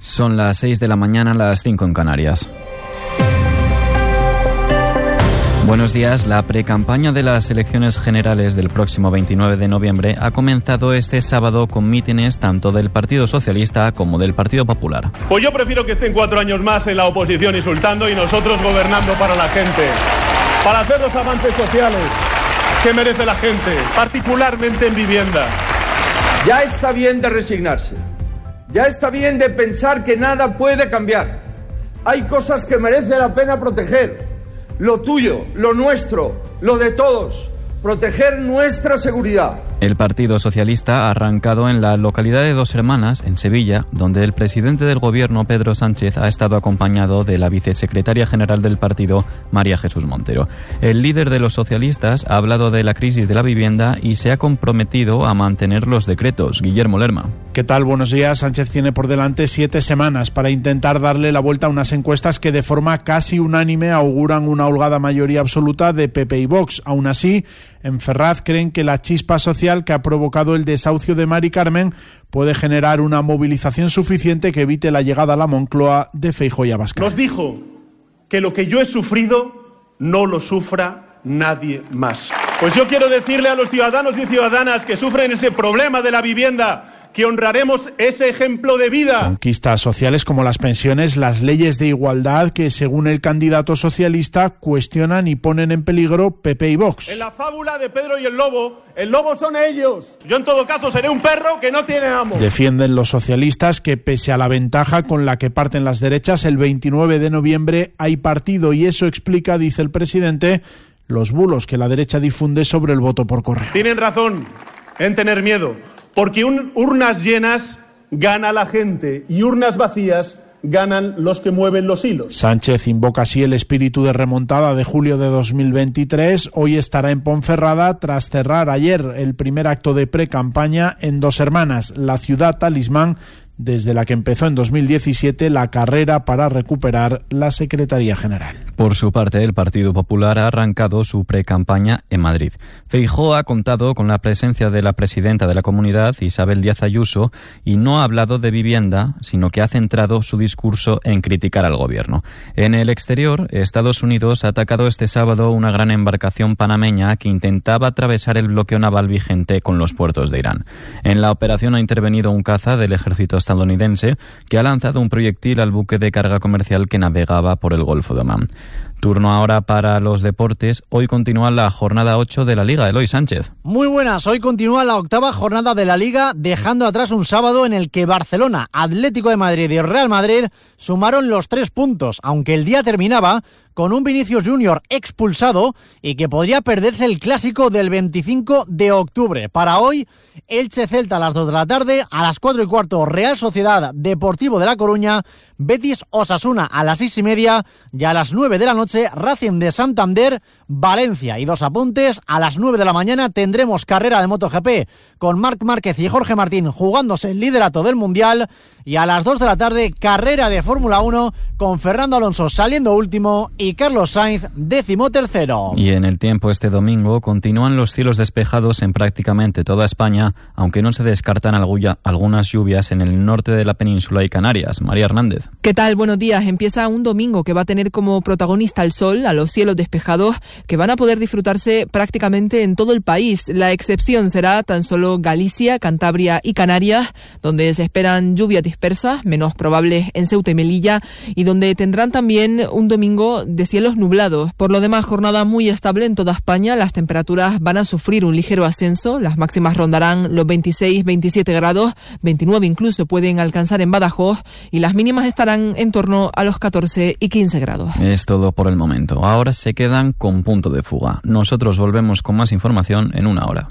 Son las 6 de la mañana, las 5 en Canarias. Buenos días. La precampaña de las elecciones generales del próximo 29 de noviembre ha comenzado este sábado con mítines tanto del Partido Socialista como del Partido Popular. Pues yo prefiero que estén 4 años más en la oposición insultando y nosotros gobernando para la gente, para hacer los avances sociales que merece la gente, particularmente en vivienda. Ya está bien de resignarse. Ya está bien de pensar que nada puede cambiar. Hay cosas que merece la pena proteger. Lo tuyo, lo nuestro, lo de todos. Proteger nuestra seguridad. El Partido Socialista ha arrancado en la localidad de Dos Hermanas, en Sevilla, donde el presidente del gobierno, Pedro Sánchez, ha estado acompañado de la vicesecretaria general del partido, María Jesús Montero. El líder de los socialistas ha hablado de la crisis de la vivienda y se ha comprometido a mantener los decretos. Guillermo Lerma. ¿Qué tal? Buenos días. Sánchez tiene por delante 7 semanas para intentar darle la vuelta a unas encuestas que de forma casi unánime auguran una holgada mayoría absoluta de PP y Vox. Aún así, en Ferraz creen que la chispa social que ha provocado el desahucio de Mari Carmen puede generar una movilización suficiente que evite la llegada a la Moncloa de Feijóo y Abascal. Nos dijo que lo que yo he sufrido no lo sufra nadie más. Pues yo quiero decirle a los ciudadanos y ciudadanas que sufren ese problema de la vivienda que honraremos ese ejemplo de vida. Conquistas sociales como las pensiones, las leyes de igualdad que, según el candidato socialista, cuestionan y ponen en peligro PP y Vox. En la fábula de Pedro y el lobo son ellos. Yo en todo caso seré un perro que no tiene amo. Defienden los socialistas que, pese a la ventaja con la que parten las derechas, el 29 de noviembre hay partido y eso explica, dice el presidente, los bulos que la derecha difunde sobre el voto por correo. Tienen razón en tener miedo. Porque urnas llenas gana la gente y urnas vacías ganan los que mueven los hilos. Sánchez invoca así el espíritu de remontada de julio de 2023. Hoy estará en Ponferrada tras cerrar ayer el primer acto de precampaña en Dos Hermanas, la ciudad talismán desde la que empezó en 2017 la carrera para recuperar la Secretaría General. Por su parte, el Partido Popular ha arrancado su precampaña en Madrid. Feijóo ha contado con la presencia de la presidenta de la Comunidad, Isabel Díaz Ayuso, y no ha hablado de vivienda, sino que ha centrado su discurso en criticar al gobierno. En el exterior, Estados Unidos ha atacado este sábado una gran embarcación panameña que intentaba atravesar el bloqueo naval vigente con los puertos de Irán. En la operación ha intervenido un caza del ejército estadounidense que ha lanzado un proyectil al buque de carga comercial que navegaba por el Golfo de Omán. Turno ahora para los deportes. Hoy continúa la jornada 8 de la Liga. Eloy Sánchez. Muy buenas. Hoy continúa la 8ª jornada de la Liga, dejando atrás un sábado en el que Barcelona, Atlético de Madrid y Real Madrid sumaron los 3 puntos, aunque el día terminaba con un Vinicius Junior expulsado y que podría perderse el clásico del 25 de octubre. Para hoy, Elche-Celta a las 2 de la tarde, a las 4:15 Real Sociedad Deportivo de La Coruña, Betis-Osasuna a las 6:30 y a las 9 de la noche Racing de Santander, Valencia. Y 2 apuntes, a las 9 de la mañana tendremos carrera de MotoGP con Marc Márquez y Jorge Martín jugándose el liderato del Mundial y a las 2 de la tarde carrera de Fórmula 1 con Fernando Alonso saliendo último y Carlos Sainz 13º. Y en el tiempo este domingo continúan los cielos despejados en prácticamente toda España, aunque no se descartan algunas lluvias en el norte de la península y Canarias. María Hernández. ¿Qué tal? Buenos días. Empieza un domingo que va a tener como protagonista el sol, a los cielos despejados, que van a poder disfrutarse prácticamente en todo el país. La excepción será tan solo Galicia, Cantabria y Canarias, donde se esperan lluvias dispersas, menos probables en Ceuta y Melilla, y donde tendrán también un domingo de cielos nublados. Por lo demás, jornada muy estable en toda España. Las temperaturas van a sufrir un ligero ascenso. Las máximas rondarán los 26-27 grados, 29 incluso pueden alcanzar en Badajoz, y las mínimas estarán en torno a los 14 y 15 grados. Es todo por el momento. Ahora se quedan con Punto de Fuga. Nosotros volvemos con más información en una hora.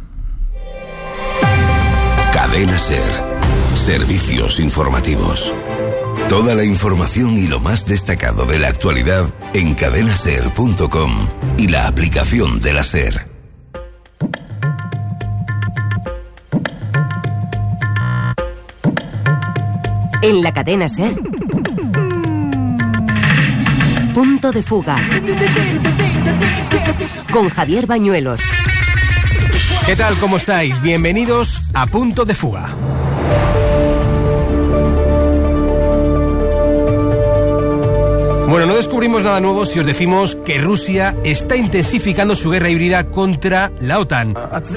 Cadena SER. Servicios informativos. Toda la información y lo más destacado de la actualidad en cadenaser.com y la aplicación de la SER. En la cadena SER. Punto de Fuga. Con Javier Bañuelos. ¿Qué tal? ¿Cómo estáis? Bienvenidos a Punto de Fuga. no descubrimos nada nuevo si os decimos que Rusia está intensificando su guerra híbrida contra la OTAN.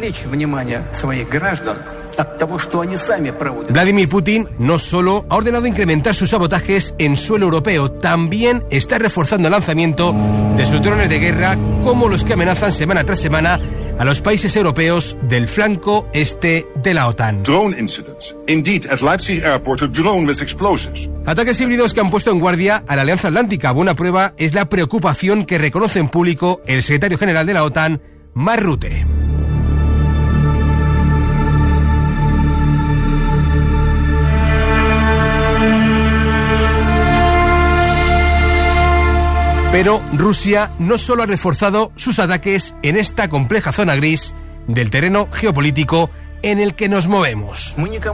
Vladimir Putin no solo ha ordenado incrementar sus sabotajes en suelo europeo, también está reforzando el lanzamiento de sus drones de guerra, como los que amenazan semana tras semana a los países europeos del flanco este de la OTAN. Drone incidents. Indeed, at Leipzig airport, a drone with explosives. Ataques híbridos que han puesto en guardia a la Alianza Atlántica. Buena prueba es la preocupación que reconoce en público el secretario general de la OTAN, Mark Rutte. Pero Rusia no solo ha reforzado sus ataques en esta compleja zona gris del terreno geopolítico en el que nos movemos.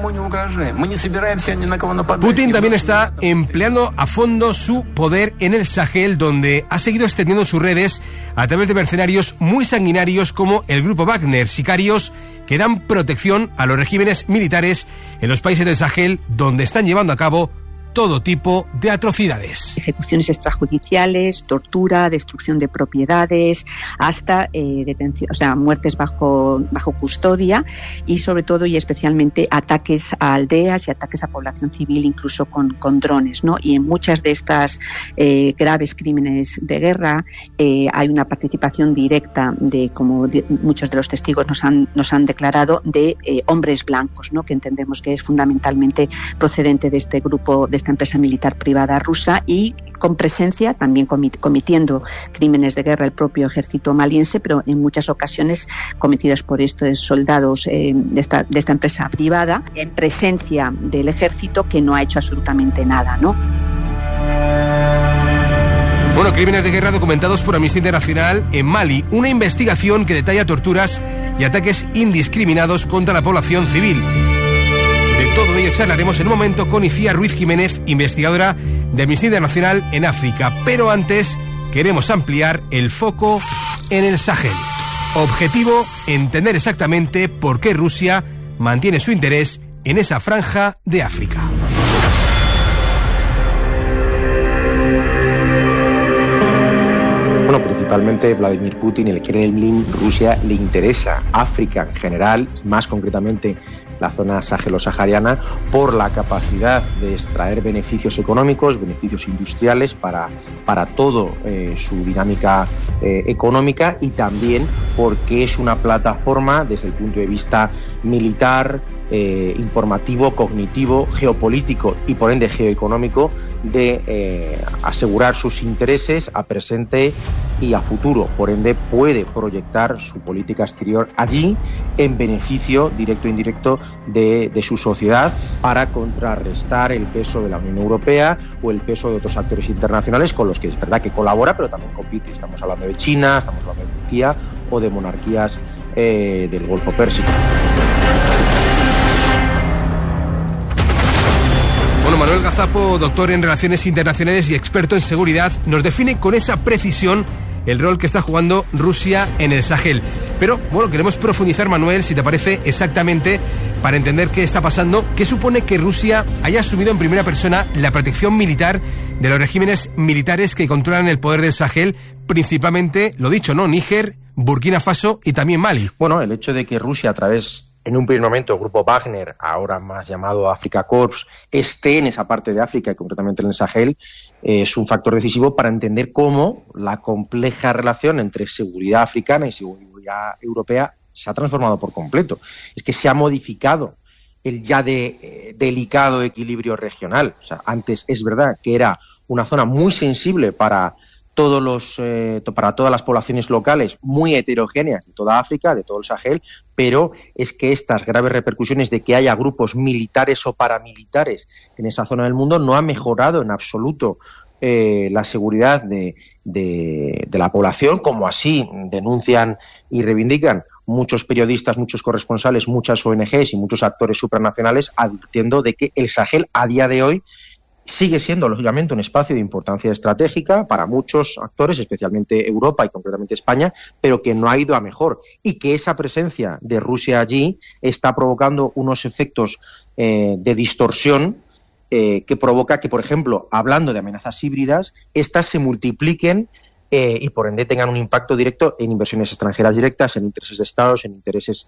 Putin también está empleando a fondo su poder en el Sahel, donde ha seguido extendiendo sus redes a través de mercenarios muy sanguinarios como el grupo Wagner, sicarios que dan protección a los regímenes militares en los países del Sahel, donde están llevando a cabo todo tipo de atrocidades. Ejecuciones extrajudiciales, tortura, destrucción de propiedades, hasta detención, muertes bajo custodia y sobre todo y especialmente ataques a aldeas y ataques a población civil, incluso con drones, ¿no? Y en muchas de estas graves crímenes de guerra hay una participación directa de, como muchos de los testigos nos han declarado, de hombres blancos, ¿no? Que entendemos que es fundamentalmente procedente de este grupo, de esta empresa militar privada rusa, y con presencia también cometiendo crímenes de guerra el propio ejército maliense, pero en muchas ocasiones cometidos por estos soldados de esta empresa privada, en presencia del ejército, que no ha hecho absolutamente nada, ¿no? Bueno, crímenes de guerra documentados por Amnistía Internacional en Mali, una investigación que detalla torturas y ataques indiscriminados contra la población civil. De todo ello charlaremos en un momento con Icía Ruiz Jiménez, investigadora de Amnistía Internacional en África. Pero antes queremos ampliar el foco en el Sahel. Objetivo, entender exactamente por qué Rusia mantiene su interés en esa franja de África. Bueno, principalmente Vladimir Putin, el Kremlin, Rusia le interesa África en general, más concretamente la zona sahelo-sahariana, por la capacidad de extraer beneficios económicos, beneficios industriales para todo su dinámica económica, y también porque es una plataforma desde el punto de vista militar, informativo, cognitivo, geopolítico y por ende geoeconómico, de asegurar sus intereses a presente y a futuro. Por ende puede proyectar su política exterior allí en beneficio directo e indirecto de su sociedad, para contrarrestar el peso de la Unión Europea o el peso de otros actores internacionales con los que es verdad que colabora, pero también compite. Estamos hablando de China, estamos hablando de Turquía o de monarquías del Golfo Pérsico. Bueno, Manuel Gazapo, doctor en Relaciones Internacionales y experto en seguridad, nos define con esa precisión el rol que está jugando Rusia en el Sahel. Pero, bueno, queremos profundizar, Manuel, si te parece, exactamente para entender qué está pasando. ¿Qué supone que Rusia haya asumido en primera persona la protección militar de los regímenes militares que controlan el poder del Sahel, principalmente, lo dicho, ¿no?, Níger, Burkina Faso y también Mali? Bueno, el hecho de que Rusia, a través, en un primer momento, el grupo Wagner, ahora más llamado Africa Corps, esté en esa parte de África y concretamente en el Sahel, es un factor decisivo para entender cómo la compleja relación entre seguridad africana y seguridad europea se ha transformado por completo. Es que se ha modificado el ya delicado equilibrio regional. O sea, antes es verdad que era una zona muy sensible para todas las poblaciones locales, muy heterogéneas de toda África, de todo el Sahel, pero es que estas graves repercusiones de que haya grupos militares o paramilitares en esa zona del mundo no ha mejorado en absoluto la seguridad de la población, como así denuncian y reivindican muchos periodistas, muchos corresponsales, muchas ONGs y muchos actores supranacionales, advirtiendo de que el Sahel a día de hoy sigue siendo, lógicamente, un espacio de importancia estratégica para muchos actores, especialmente Europa y concretamente España, pero que no ha ido a mejor, y que esa presencia de Rusia allí está provocando unos efectos de distorsión que provoca que, por ejemplo, hablando de amenazas híbridas, estas se multipliquen y por ende tengan un impacto directo en inversiones extranjeras directas, en intereses de estados, en intereses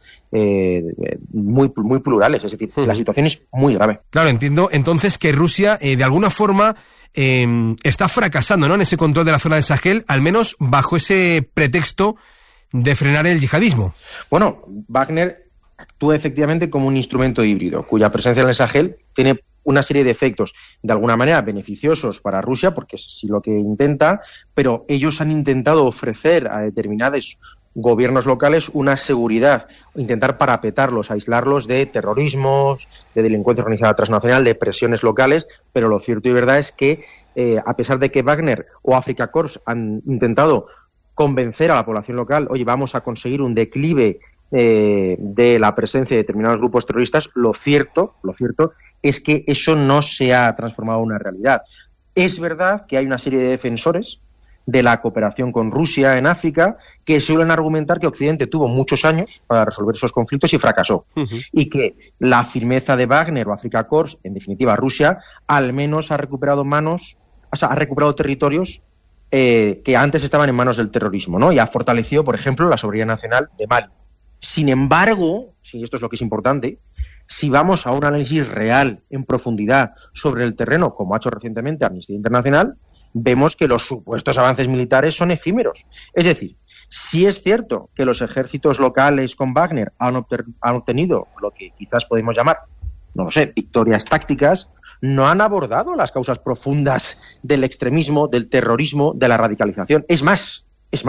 muy plurales. Es decir, la situación es muy grave. Claro, entiendo entonces que Rusia de alguna forma está fracasando, ¿no?, en ese control de la zona del Sahel, al menos bajo ese pretexto de frenar el yihadismo. Bueno, Wagner actúa efectivamente como un instrumento híbrido, cuya presencia en el Sahel tiene una serie de efectos, de alguna manera beneficiosos para Rusia, porque es así lo que intenta, pero ellos han intentado ofrecer a determinados gobiernos locales una seguridad, intentar parapetarlos, aislarlos de terrorismos, de delincuencia organizada transnacional, de presiones locales, pero lo cierto y verdad es que, a pesar de que Wagner o Afrika Korps han intentado convencer a la población local, oye, vamos a conseguir un declive de la presencia de determinados grupos terroristas, lo cierto es que eso no se ha transformado en una realidad. Es verdad que hay una serie de defensores de la cooperación con Rusia en África que suelen argumentar que Occidente tuvo muchos años para resolver esos conflictos y fracasó. Y que la firmeza de Wagner o Afrika Korps, en definitiva Rusia, al menos ha recuperado territorios que antes estaban en manos del terrorismo, ¿no? Y ha fortalecido, por ejemplo, la soberanía nacional de Mali. Sin embargo, y esto es lo que es importante, si vamos a un análisis real, en profundidad, sobre el terreno, como ha hecho recientemente Amnistía Internacional, vemos que los supuestos avances militares son efímeros. Es decir, sí es cierto que los ejércitos locales con Wagner han obtenido lo que quizás podemos llamar, no lo sé, victorias tácticas, no han abordado las causas profundas del extremismo, del terrorismo, de la radicalización. Es más,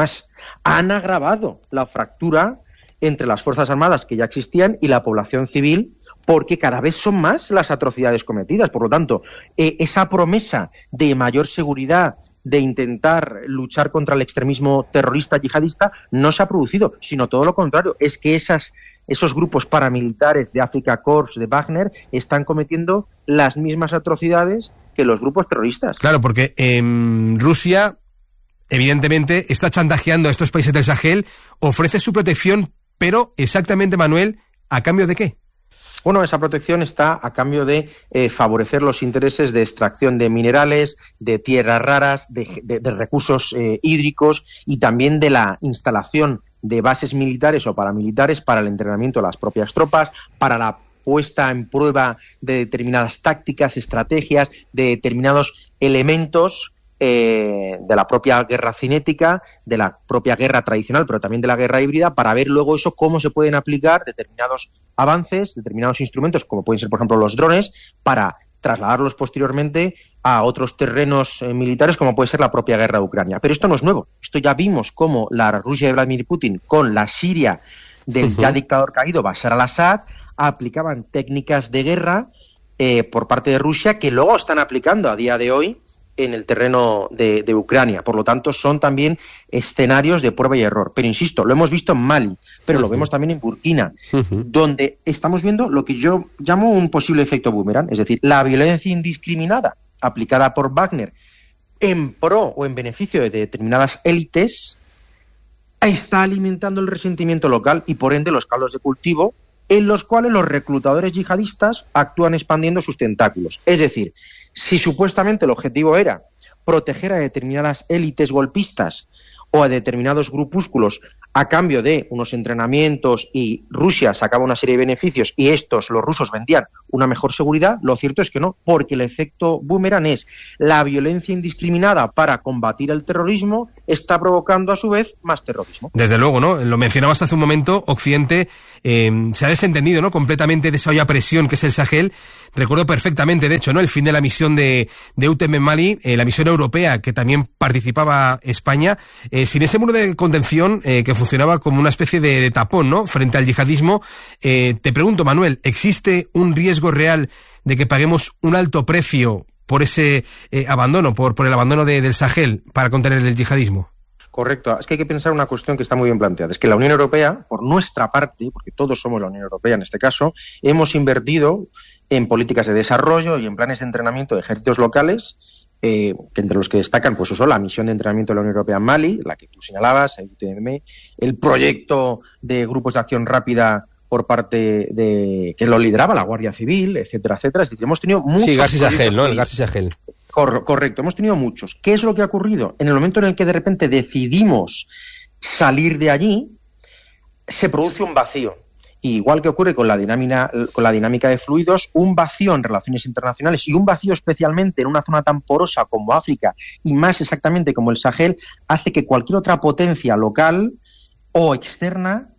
han agravado la fractura entre las Fuerzas Armadas que ya existían y la población civil, porque cada vez son más las atrocidades cometidas. Por lo tanto, esa promesa de mayor seguridad, de intentar luchar contra el extremismo terrorista yihadista, no se ha producido, sino todo lo contrario. Es que esos grupos paramilitares de Afrika Korps, de Wagner, están cometiendo las mismas atrocidades que los grupos terroristas. Claro, porque Rusia, evidentemente, está chantajeando a estos países del Sahel, ofrece su protección, pero exactamente, Manuel, ¿a cambio de qué? Bueno, esa protección está a cambio de favorecer los intereses de extracción de minerales, de tierras raras, de recursos hídricos y también de la instalación de bases militares o paramilitares para el entrenamiento de las propias tropas, para la puesta en prueba de determinadas tácticas, estrategias, de determinados elementos de la propia guerra cinética, de la propia guerra tradicional, pero también de la guerra híbrida, para ver luego eso cómo se pueden aplicar determinados avances, determinados instrumentos, como pueden ser, por ejemplo, los drones, para trasladarlos posteriormente a otros terrenos militares, como puede ser la propia guerra de Ucrania. Pero esto no es nuevo. Esto ya vimos cómo la Rusia de Vladimir Putin, con la Siria del ya dictador caído Bashar al-Assad, aplicaban técnicas de guerra por parte de Rusia que luego están aplicando a día de hoy en el terreno de Ucrania. Por lo tanto, son también escenarios de prueba y error. Pero insisto, lo hemos visto en Mali, pero lo vemos también en Burkina, donde estamos viendo lo que yo llamo un posible efecto boomerang, es decir, la violencia indiscriminada aplicada por Wagner en pro o en beneficio de determinadas élites está alimentando el resentimiento local y, por ende, los caldos de cultivo en los cuales los reclutadores yihadistas actúan expandiendo sus tentáculos. Es decir, si supuestamente el objetivo era proteger a determinadas élites golpistas o a determinados grupúsculos a cambio de unos entrenamientos y Rusia sacaba una serie de beneficios y los rusos vendían una mejor seguridad, lo cierto es que no, porque el efecto boomerang es la violencia indiscriminada para combatir el terrorismo está provocando a su vez más terrorismo. Desde luego, ¿no? Lo mencionabas hace un momento, Occidente se ha desentendido, ¿no?, completamente de esa olla a presión que es el Sahel. Recuerdo perfectamente, de hecho, ¿no?, el fin de la misión de EUTM en Mali, la misión europea que también participaba España, sin ese muro de contención que funcionaba como una especie de tapón, ¿no?, frente al yihadismo. Te pregunto, Manuel, ¿existe un riesgo real de que paguemos un alto precio por ese abandono, por el abandono del Sahel para contener el yihadismo? Correcto. Es que hay que pensar una cuestión que está muy bien planteada. Es que la Unión Europea, por nuestra parte, porque todos somos la Unión Europea en este caso, hemos invertido en políticas de desarrollo y en planes de entrenamiento de ejércitos locales, que entre los que destacan, pues eso, la misión de entrenamiento de la Unión Europea en Mali, la que tú señalabas, el proyecto de grupos de acción rápida por parte de que lo lideraba la Guardia Civil, etcétera, etcétera. Es decir, hemos tenido muchos... Sí, García Sahel, ¿no? El García Sahel. Correcto, hemos tenido muchos. ¿Qué es lo que ha ocurrido? En el momento en el que de repente decidimos salir de allí, se produce un vacío. Y igual que ocurre con la dinámica de fluidos, un vacío en relaciones internacionales y un vacío especialmente en una zona tan porosa como África y más exactamente como el Sahel, hace que cualquier otra potencia local o externa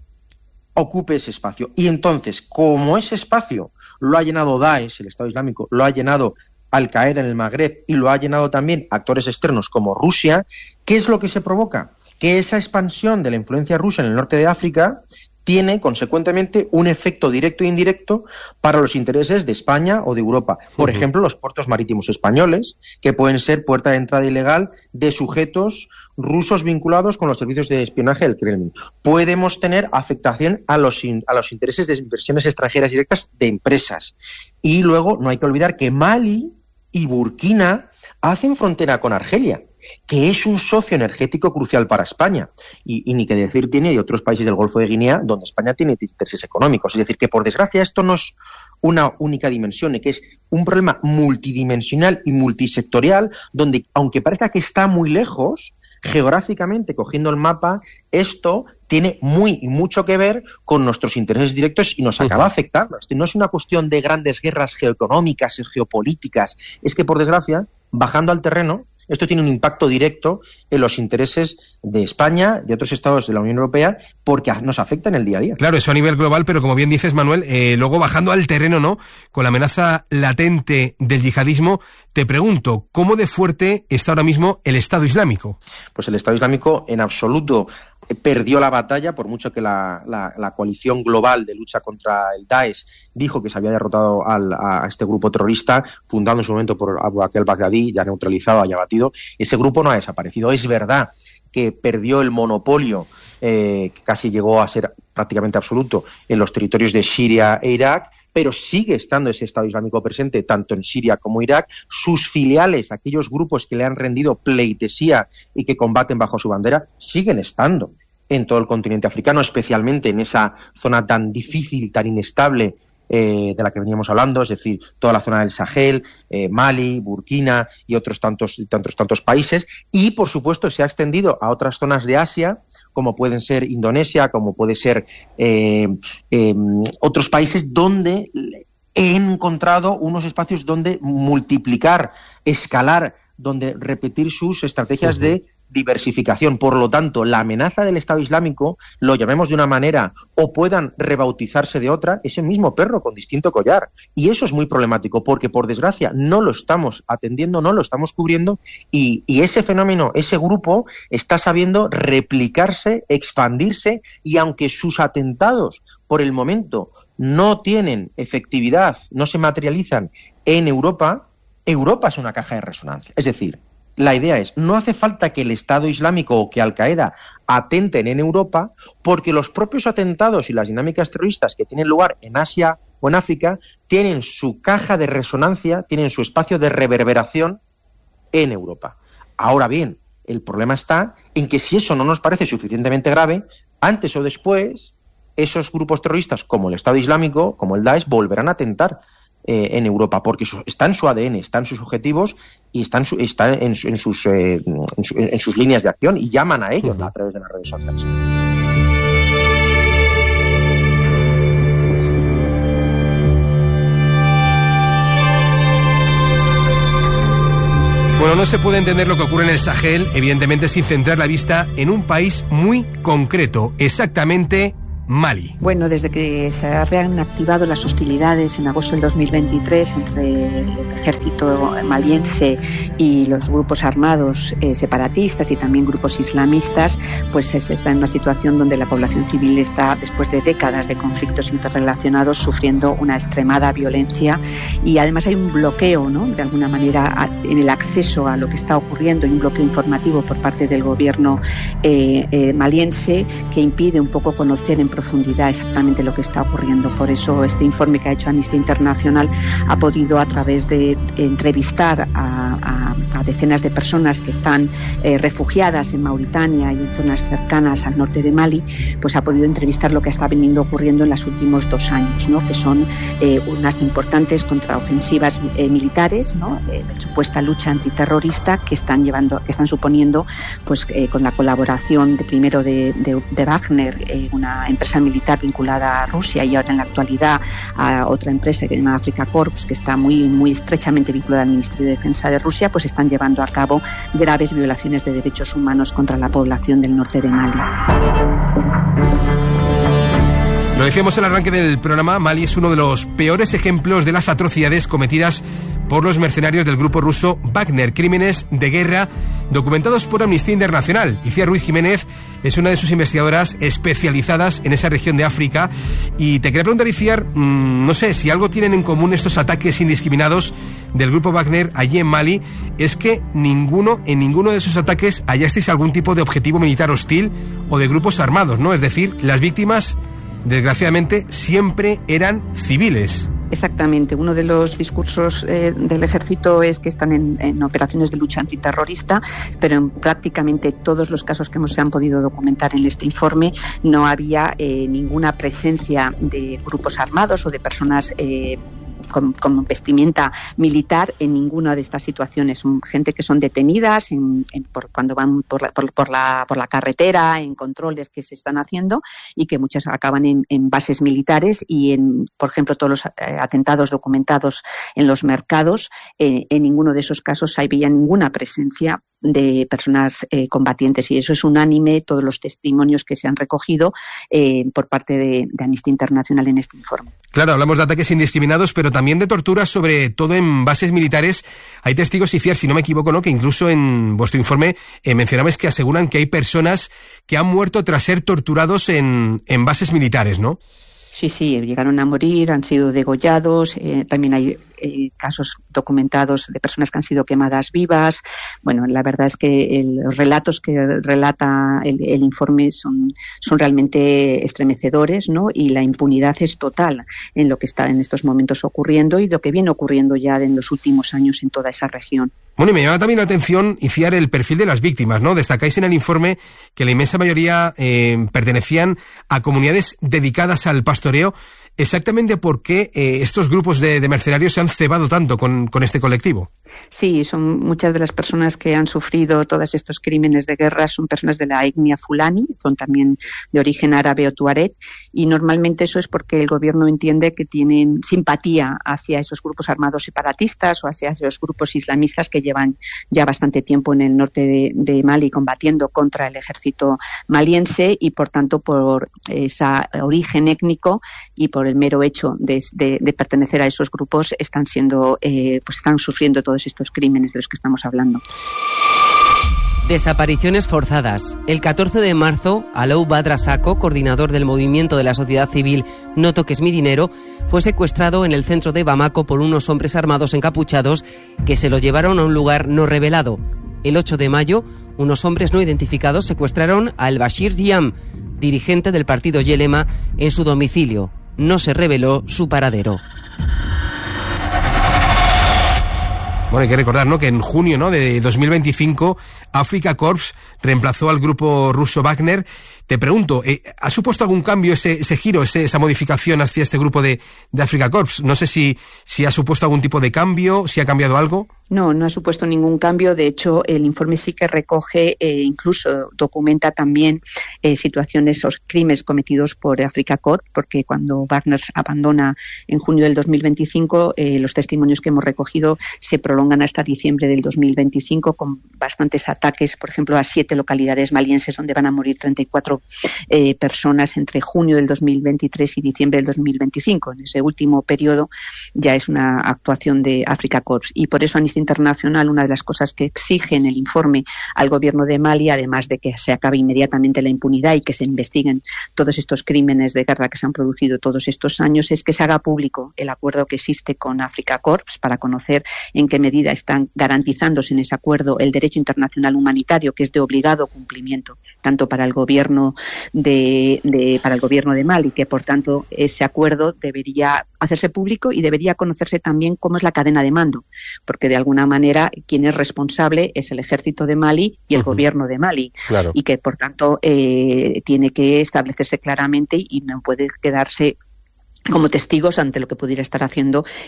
ocupe ese espacio. Y entonces, como ese espacio lo ha llenado Daesh, el Estado Islámico, lo ha llenado Al-Qaeda en el Magreb y lo ha llenado también actores externos como Rusia, ¿qué es lo que se provoca? Que esa expansión de la influencia rusa en el norte de África tiene, consecuentemente, un efecto directo e indirecto para los intereses de España o de Europa. Por ejemplo, los puertos marítimos españoles, que pueden ser puerta de entrada ilegal de sujetos rusos vinculados con los servicios de espionaje del Kremlin. Podemos tener afectación a los intereses de inversiones extranjeras directas de empresas. Y luego, no hay que olvidar que Mali y Burkina hacen frontera con Argelia, que es un socio energético crucial para España. Y ni que decir tiene de otros países del Golfo de Guinea, donde España tiene intereses económicos. Es decir, que por desgracia esto no es una única dimensión, que es un problema multidimensional y multisectorial, donde, aunque parezca que está muy lejos, geográficamente, cogiendo el mapa, esto tiene muy y mucho que ver con nuestros intereses directos y nos acaba afectando. No es una cuestión de grandes guerras geoeconómicas y geopolíticas, es que, por desgracia, bajando al terreno, esto tiene un impacto directo en los intereses de España, de otros estados de la Unión Europea, porque nos afecta en el día a día. Claro, eso a nivel global, pero como bien dices, Manuel, luego bajando al terreno, ¿no?, con la amenaza latente del yihadismo, te pregunto, ¿cómo de fuerte está ahora mismo el Estado Islámico? Pues el Estado Islámico en absoluto perdió la batalla, por mucho que la coalición global de lucha contra el Daesh dijo que se había derrotado a este grupo terrorista, fundado en su momento por Abu Bakr al-Baghdadi, ya neutralizado, ya abatido. Ese grupo no ha desaparecido. Es verdad que perdió el monopolio, que casi llegó a ser prácticamente absoluto, en los territorios de Siria e Irak, pero sigue estando ese Estado Islámico presente tanto en Siria como Irak. Sus filiales, aquellos grupos que le han rendido pleitesía y que combaten bajo su bandera, siguen estando en todo el continente africano, especialmente en esa zona tan difícil, tan inestable de la que veníamos hablando, es decir, toda la zona del Sahel, Mali, Burkina y otros tantos países. Y, por supuesto, se ha extendido a otras zonas de Asia, como pueden ser Indonesia, como puede ser otros países donde he encontrado unos espacios donde multiplicar, escalar, donde repetir sus estrategias de diversificación. Por lo tanto, la amenaza del Estado Islámico, lo llamemos de una manera o puedan rebautizarse de otra, es el mismo perro con distinto collar. Y eso es muy problemático porque, por desgracia, no lo estamos atendiendo, no lo estamos cubriendo y ese fenómeno, ese grupo, está sabiendo replicarse, expandirse y aunque sus atentados, por el momento, no tienen efectividad, no se materializan en Europa, Europa es una caja de resonancia. Es decir, la idea es, no hace falta que el Estado Islámico o que Al-Qaeda atenten en Europa, porque los propios atentados y las dinámicas terroristas que tienen lugar en Asia o en África tienen su caja de resonancia, tienen su espacio de reverberación en Europa. Ahora bien, el problema está en que si eso no nos parece suficientemente grave, antes o después, esos grupos terroristas como el Estado Islámico, como el Daesh, volverán a atentar en Europa, porque está en su ADN, está en sus objetivos y está en sus líneas de acción y llaman a ellos a través de las redes sociales. Bueno, no se puede entender lo que ocurre en el Sahel, evidentemente, sin centrar la vista en un país muy concreto, exactamente Mali. Bueno, desde que se han activado las hostilidades en agosto del 2023 entre el ejército maliense y los grupos armados separatistas y también grupos islamistas, pues se está en una situación donde la población civil está, después de décadas de conflictos interrelacionados, sufriendo una extremada violencia y además hay un bloqueo, ¿no?, de alguna manera en el acceso a lo que está ocurriendo y un bloqueo informativo por parte del gobierno maliense que impide un poco conocer en profundidad exactamente lo que está ocurriendo. Por eso este informe que ha hecho Amnistía Internacional ha podido, a través de entrevistar a decenas de personas que están refugiadas en Mauritania y en zonas cercanas al norte de Mali, pues ha podido entrevistar lo que está veniendo ocurriendo en los últimos 2 años, ¿no? Que son unas importantes contraofensivas militares, ¿no? De supuesta lucha antiterrorista que están suponiendo, pues con la colaboración primero de Wagner, una empresa militar vinculada a Rusia, y ahora en la actualidad a otra empresa que se llama Africa Corps, que está muy estrechamente vinculada al Ministerio de Defensa de Rusia, pues están llevando a cabo graves violaciones de derechos humanos contra la población del norte de Mali. Lo decíamos en el arranque del programa, Mali es uno de los peores ejemplos de las atrocidades cometidas por los mercenarios del grupo ruso Wagner, crímenes de guerra documentados por Amnistía Internacional. Icía Ruiz Jiménez es una de sus investigadoras especializadas en esa región de África. Y te quería preguntar, Icía, no sé, si algo tienen en común estos ataques indiscriminados del grupo Wagner allí en Mali, es que en ninguno de esos ataques hallasteis algún tipo de objetivo militar hostil o de grupos armados, ¿no? Es decir, las víctimas, desgraciadamente, siempre eran civiles. Exactamente. Uno de los discursos del ejército es que están en operaciones de lucha antiterrorista, pero en prácticamente todos los casos que se han podido documentar en este informe no había ninguna presencia de grupos armados o de personas con vestimenta militar en ninguna de estas situaciones. Son gente que son detenidas cuando van por la carretera, en controles que se están haciendo, y que muchas acaban en bases militares, y por ejemplo, todos los atentados documentados en los mercados, en ninguno de esos casos había ninguna presencia de personas combatientes, y eso es unánime, todos los testimonios que se han recogido por parte de Amnistía Internacional en este informe. Claro, hablamos de ataques indiscriminados, pero también de torturas, sobre todo en bases militares. Hay testigos, Iciar, si no me equivoco, ¿no?, que incluso en vuestro informe mencionabais que aseguran que hay personas que han muerto tras ser torturados en bases militares, ¿no? Sí, llegaron a morir, han sido degollados, también hay casos documentados de personas que han sido quemadas vivas. Bueno, la verdad es que los relatos que relata el informe son realmente estremecedores, ¿no? Y la impunidad es total en lo que está en estos momentos ocurriendo y lo que viene ocurriendo ya en los últimos años en toda esa región. Bueno, y me llama también la atención, Iciar, el perfil de las víctimas, ¿no? Destacáis en el informe que la inmensa mayoría pertenecían a comunidades dedicadas al pastoreo. Exactamente por qué estos grupos de mercenarios se han cebado tanto con este colectivo. Sí, son muchas de las personas que han sufrido todos estos crímenes de guerra, son personas de la etnia fulani, son también de origen árabe o tuareg, y normalmente eso es porque el gobierno entiende que tienen simpatía hacia esos grupos armados separatistas o hacia esos grupos islamistas que llevan ya bastante tiempo en el norte de Mali combatiendo contra el ejército maliense, y por tanto por ese origen étnico y por el mero hecho de pertenecer a esos grupos están sufriendo todos estos crímenes de los que estamos hablando. Desapariciones forzadas. El 14 de marzo, Alou Badra Sako, coordinador del movimiento de la sociedad civil No Toques Mi Dinero, fue secuestrado en el centro de Bamako por unos hombres armados encapuchados que se lo llevaron a un lugar no revelado. El 8 de mayo, unos hombres no identificados secuestraron a El Bashir Diam, dirigente del partido Yelema, en su domicilio. No se reveló su paradero. Bueno, hay que recordar, ¿no?, que en junio, ¿no?, de 2025, Africa Corps reemplazó al grupo ruso Wagner. Te pregunto, ¿ha supuesto algún cambio ese giro, esa modificación hacia este grupo de Africa Corps? No sé si ha supuesto algún tipo de cambio, si ha cambiado algo. No ha supuesto ningún cambio. De hecho, el informe sí que recoge, incluso documenta también situaciones o crímenes cometidos por Africa Corps, porque cuando Wagner abandona en junio del 2025, los testimonios que hemos recogido se prolongan hasta diciembre del 2025 con bastantes ataques, por ejemplo, a 7 localidades malienses donde van a morir 34 personas entre junio del 2023 y diciembre del 2025. En ese último periodo ya es una actuación de Africa Corps, y por eso Amnistía derecho internacional, una de las cosas que exige en el informe al gobierno de Mali, además de que se acabe inmediatamente la impunidad y que se investiguen todos estos crímenes de guerra que se han producido todos estos años, es que se haga público el acuerdo que existe con Africa Corps para conocer en qué medida están garantizándose en ese acuerdo el derecho internacional humanitario, que es de obligado cumplimiento tanto para el gobierno para el gobierno de Mali, que por tanto ese acuerdo debería hacerse público y debería conocerse también cómo es la cadena de mando, porque de alguna manera quien es responsable es el ejército de Mali y el gobierno de Mali, claro. Y que por tanto tiene que establecerse claramente y no puede quedarse como testigos ante lo que pudiera estar haciendo